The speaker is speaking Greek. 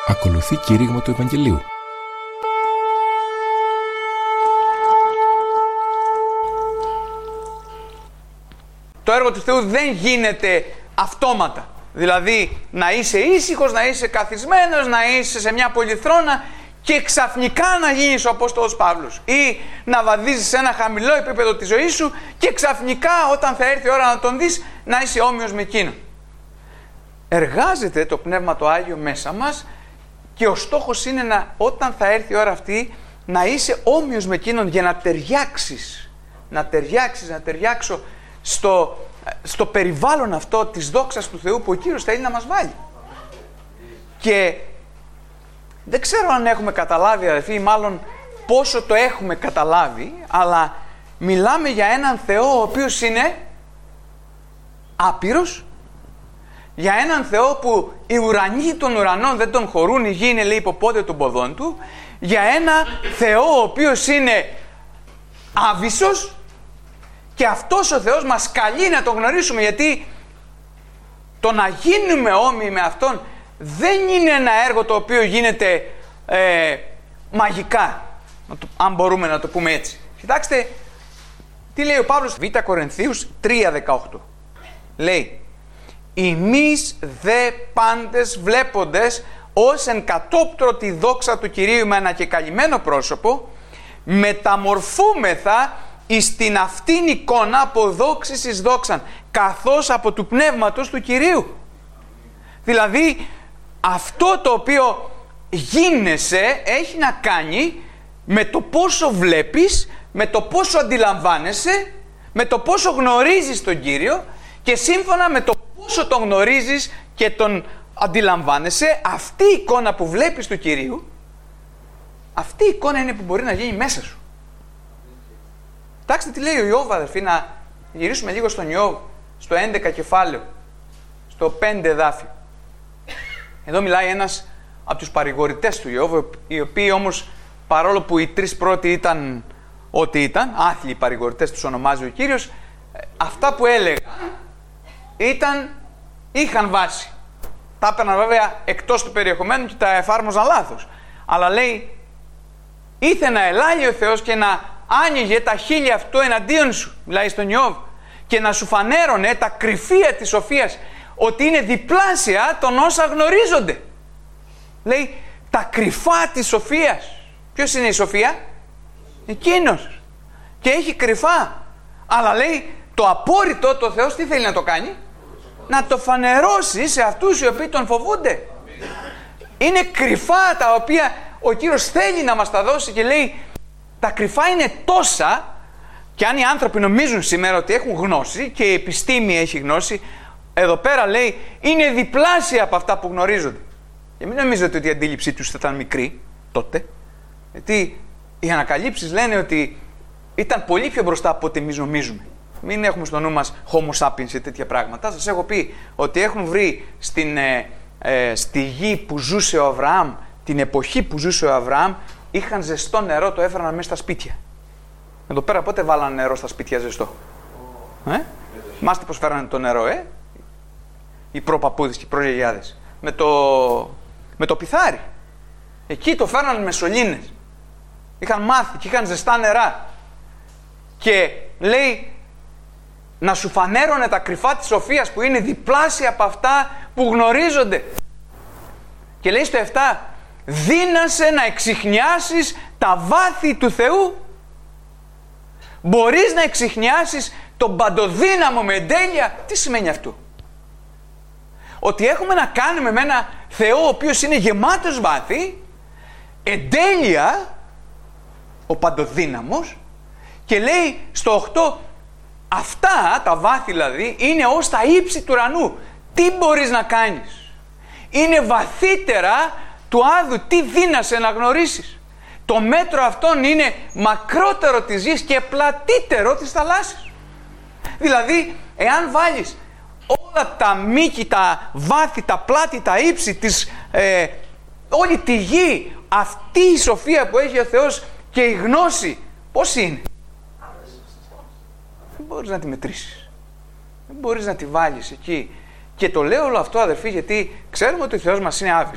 Ακολουθεί κήρυγμα του Ευαγγελίου. Το έργο του Θεού δεν γίνεται αυτόματα. Δηλαδή να είσαι ήσυχος, να είσαι καθισμένος, να είσαι σε μια πολυθρόνα και ξαφνικά να γίνεις ο Απόστολος Παύλος, ή να βαδίζεις σε ένα χαμηλό επίπεδο της ζωής σου και ξαφνικά όταν θα έρθει η ώρα να τον δεις να είσαι όμοιος με εκείνον. Εργάζεται το Πνεύμα το Άγιο μέσα μας και ο στόχος είναι όταν θα έρθει η ώρα αυτή να είσαι όμοιος με εκείνον, για να ταιριάξεις, να ταιριάξω στο περιβάλλον αυτό της δόξας του Θεού που ο Κύριος θέλει να μας βάλει. Και δεν ξέρω αν έχουμε καταλάβει, αδελφοί, ή μάλλον πόσο το έχουμε καταλάβει, αλλά μιλάμε για έναν Θεό ο οποίος είναι άπειρος, για έναν Θεό που οι ουρανοί των ουρανών δεν τον χωρούν, η γη είναι, λέει, υποπόδιο των ποδών του, για ένα Θεό ο οποίος είναι άβυσσος, και αυτός ο Θεός μας καλεί να τον γνωρίσουμε, γιατί το να γίνουμε όμοιοι με Αυτόν δεν είναι ένα έργο το οποίο γίνεται μαγικά, αν μπορούμε να το πούμε έτσι. Κοιτάξτε τι λέει ο Παύλος, Β' Κορινθίους 3:18. Λέει: «Ημείς δε πάντες βλέποντες ως εν κατόπτρο τη δόξα του Κυρίου με ανακεκαλυμμένο πρόσωπο, μεταμορφούμεθα εις την αυτήν εικόνα από δόξης εις δόξαν, καθώς από του Πνεύματος του Κυρίου». Δηλαδή αυτό το οποίο γίνεσαι έχει να κάνει με το πόσο βλέπεις, με το πόσο αντιλαμβάνεσαι, με το πόσο γνωρίζεις τον Κύριο, και σύμφωνα με το πόσο τον γνωρίζεις και τον αντιλαμβάνεσαι, αυτή η εικόνα που βλέπεις του Κυρίου, αυτή η εικόνα είναι που μπορεί να γίνει μέσα σου. Κοιτάξτε τι λέει ο Ιώβ, αδερφοί, να γυρίσουμε λίγο στον Ιώβ, στο 11 κεφάλαιο, στο 5 εδάφιο. Εδώ μιλάει ένας από τους παρηγορητές του Ιώβ, οι οποίοι όμως, παρόλο που οι τρεις πρώτοι ήταν ό,τι ήταν, άθλιοι παρηγορητές τους ονομάζει ο Κύριος, αυτά που έλεγαν είχαν βάση. Τα έπαιρναν βέβαια εκτός του περιεχομένου και τα εφάρμοζαν λάθος. Αλλά λέει, ήθε να ελάλει ο Θεός και να άνοιγε τα χείλη αυτού εναντίον σου, μιλάει στον Ιώβ, και να σου φανέρωνε τα κρυφία της σοφίας, ότι είναι διπλάσια των όσα γνωρίζονται. Λέει, τα κρυφά της σοφίας. Ποιος είναι η σοφία? Εκείνος. Και έχει κρυφά. Αλλά λέει, το απόρριτο, το Θεός τι θέλει να το κάνει? Να το φανερώσει σε αυτούς οι οποίοι τον φοβούνται. Είναι κρυφά τα οποία ο Κύριος θέλει να μας τα δώσει, και λέει, τα κρυφά είναι τόσα, και αν οι άνθρωποι νομίζουν σήμερα ότι έχουν γνώση, και η επιστήμη έχει γνώση, εδώ πέρα λέει, είναι διπλάσια από αυτά που γνωρίζονται. Και μην νομίζετε ότι η αντίληψή τους ήταν μικρή τότε, γιατί οι ανακαλύψεις λένε ότι ήταν πολύ πιο μπροστά από ό,τι εμείς νομίζουμε. Μην έχουμε στο νου μας Homo sapiens ή τέτοια πράγματα. Σας έχω πει ότι έχουν βρει στη γη που ζούσε ο Αβραάμ, την εποχή που ζούσε ο Αβραάμ, είχαν ζεστό νερό, το έφεραν μέσα στα σπίτια. Εδώ πέρα πότε βάλανε νερό στα σπίτια ζεστό? Θυμάστε πως φέρανε το νερό, οι προπαππούδες και οι προγιαγιάδες? Με το πιθάρι. Εκεί το φέρνανε με σωλήνες. Είχαν μάθει και είχαν ζεστά νερά. Και λέει, να σου φανέρωνε τα κρυφά της σοφίας που είναι διπλάσια από αυτά που γνωρίζονται. Και λέει στο 7, δύνασε να εξιχνιάσεις τα βάθη του Θεού. Μπορείς να εξιχνιάσεις τον παντοδύναμο με εντέλεια? Τι σημαίνει αυτό? Ότι έχουμε να κάνουμε με ένα Θεό ο οποίος είναι γεμάτος βάθη, εντέλεια, ο παντοδύναμος, και λέει στο 8, αυτά τα βάθη δηλαδή είναι ως τα ύψη του ουρανού. Τι μπορείς να κάνεις? Είναι βαθύτερα του άδου, τι δύνασε να γνωρίσεις? Το μέτρο αυτόν είναι μακρότερο της γης και πλατύτερο της θαλάσσης. Δηλαδή, εάν βάλεις όλα τα μήκη, τα βάθη, τα πλάτη, τα ύψη, όλη τη γη, αυτή η σοφία που έχει ο Θεός και η γνώση, πώς είναι? Δεν μπορείς να τη μετρήσεις. Δεν μπορείς να τη βάλεις εκεί. Και το λέω όλο αυτό, αδερφοί, γιατί ξέρουμε ότι ο Θεός μας είναι άβυσσος.